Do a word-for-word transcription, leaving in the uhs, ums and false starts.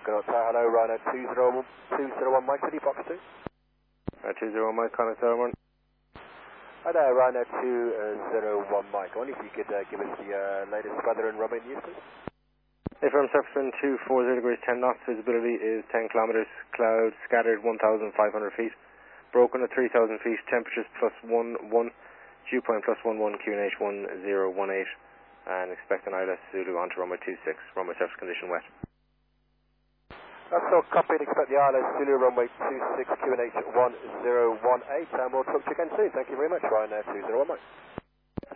Good afternoon, hello, Rhino two zero one Mike, City Box two. Uh, two zero one Mike, Connor Salmon. Hi there, Rhino two zero one Mike. I wonder if you could uh, give us the uh, latest weather and runway news, please. If I'm surface wind two forty degrees, ten knots, visibility is ten kilometers, clouds scattered one thousand five hundred feet, broken at three thousand feet, temperatures plus one one, dew point plus one one, Q N H one zero one eight, and expect an I L S Zulu onto runway two six, runway surface condition wet. That's all copied, expect the I L S Zulu runway two six, Q N H one zero one eight, and we'll talk to you again soon. Thank you very much, Rhino two zero one Mike.